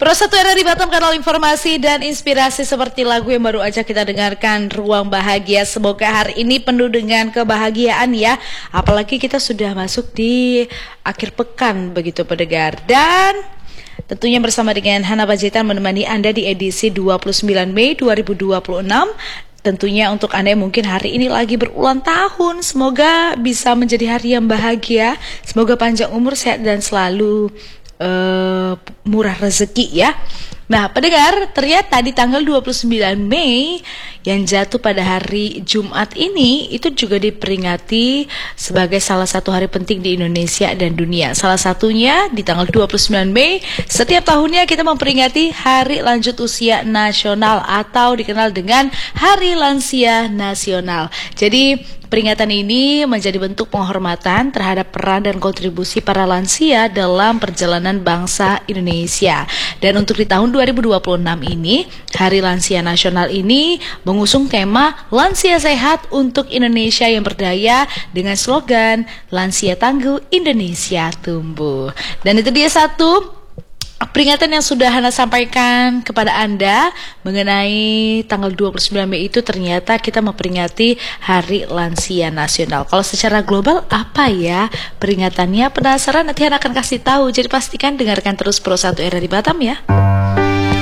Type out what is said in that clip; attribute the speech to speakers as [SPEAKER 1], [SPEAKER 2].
[SPEAKER 1] Pro 1 era di Batam, kanal informasi dan inspirasi seperti lagu yang baru aja kita dengarkan, Ruang Bahagia. Semoga hari ini penuh dengan kebahagiaan ya. Apalagi kita sudah masuk di akhir pekan begitu pendengar. Dan tentunya bersama dengan Hana Bajetan menemani Anda di edisi 29 Mei 2026. Tentunya untuk Anda yang mungkin hari ini lagi berulang tahun, semoga bisa menjadi hari yang bahagia. Semoga panjang umur, sehat dan selalu murah rezeki ya. Nah pendengar, ternyata di tanggal 29 Mei yang jatuh pada hari Jumat ini itu juga diperingati sebagai salah satu hari penting di Indonesia dan dunia. Salah satunya di tanggal 29 Mei setiap tahunnya kita memperingati Hari Lanjut Usia Nasional atau dikenal dengan Hari Lansia Nasional. Jadi peringatan ini menjadi bentuk penghormatan terhadap peran dan kontribusi para lansia dalam perjalanan bangsa Indonesia. Dan untuk di tahun 2026 ini, Hari Lansia Nasional ini mengusung tema Lansia Sehat untuk Indonesia yang Berdaya dengan slogan Lansia Tangguh, Indonesia Tumbuh. Dan itu dia satu peringatan yang sudah Hana sampaikan kepada Anda mengenai tanggal 29 Mei itu. Ternyata kita memperingati Hari Lansia Nasional. Kalau secara global apa ya peringatannya? Penasaran? Nanti Hana akan kasih tahu. Jadi pastikan dengarkan terus Pro 1 era di Batam ya.